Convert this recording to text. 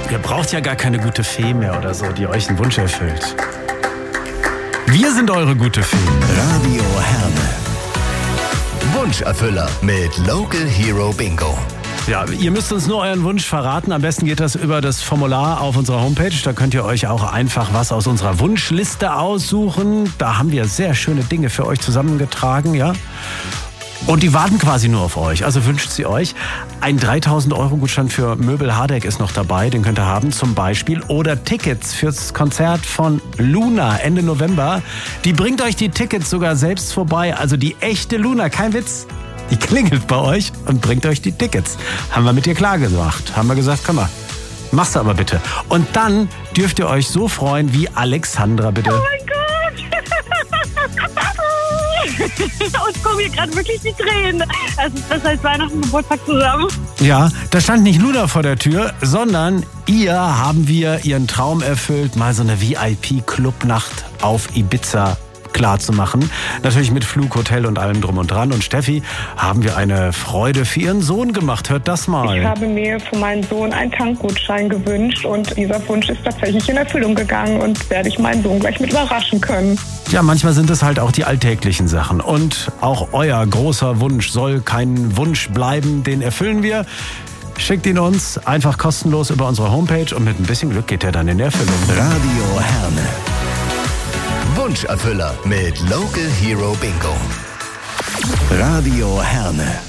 Ihr braucht ja gar keine gute Fee mehr oder so, die euch einen Wunsch erfüllt. Wir sind eure gute Fee. Radio Herne. Wunscherfüller mit Local Hero Bingo. Ja, ihr müsst uns nur euren Wunsch verraten. Am besten geht das über das Formular auf unserer Homepage. Da könnt ihr euch auch einfach was aus unserer Wunschliste aussuchen. Da haben wir sehr schöne Dinge für euch zusammengetragen, ja. Und die warten quasi nur auf euch. Also wünscht sie euch. Ein 3.000-Euro-Gutschein für Möbel Hardegg ist noch dabei. Den könnt ihr haben zum Beispiel. Oder Tickets fürs Konzert von Luna Ende November. Die bringt euch die Tickets sogar selbst vorbei. Also die echte Luna, kein Witz. Die klingelt bei euch und bringt euch die Tickets. Haben wir mit ihr klar gemacht. Haben wir gesagt, komm mal, mach's aber bitte. Und dann dürft ihr euch so freuen wie Alexandra, bitte. Oh mein Gott! Uns kommen hier gerade wirklich die Tränen. Es ist besser als Weihnachten und Geburtstag zusammen. Ja, da stand nicht Luna vor der Tür, sondern haben wir ihren Traum erfüllt, mal so eine VIP-Clubnacht auf Ibiza klar zu machen. Natürlich mit Flug, Hotel und allem drum und dran. Und Steffi, haben wir eine Freude für ihren Sohn gemacht. Hört das mal. Ich habe mir für meinen Sohn einen Tankgutschein gewünscht und dieser Wunsch ist tatsächlich in Erfüllung gegangen und werde ich meinen Sohn gleich mit überraschen können. Ja, manchmal sind es halt auch die alltäglichen Sachen. Und auch euer großer Wunsch soll kein Wunsch bleiben, den erfüllen wir. Schickt ihn uns einfach kostenlos über unsere Homepage und mit ein bisschen Glück geht er dann in Erfüllung. Radio Herne. Wunscherfüller mit Local Hero Bingo. Radio Herne.